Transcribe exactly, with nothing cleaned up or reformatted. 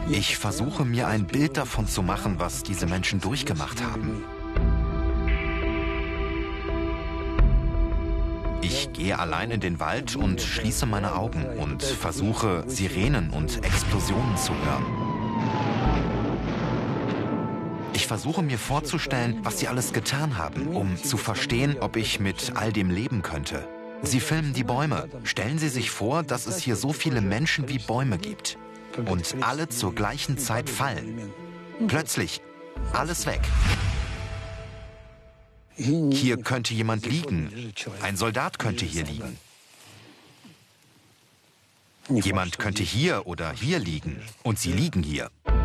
Ich versuche mir ein Bild davon zu machen, was diese Menschen durchgemacht haben. Ich gehe allein in den Wald und schließe meine Augen und versuche, Sirenen und Explosionen zu hören. Ich versuche mir vorzustellen, was sie alles getan haben, um zu verstehen, ob ich mit all dem leben könnte. Sie filmen die Bäume. Stellen Sie sich vor, dass es hier so viele Menschen wie Bäume gibt. Und alle zur gleichen Zeit fallen. Plötzlich, alles weg. Hier könnte jemand liegen. Ein Soldat könnte hier liegen. Jemand könnte hier oder hier liegen. Und sie liegen hier.